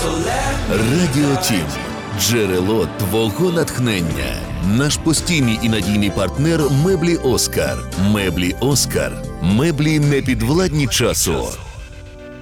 Радіо Тім – джерело твого натхнення. Наш постійний і надійний партнер – меблі «Оскар». Меблі «Оскар». Меблі непідвладні часу.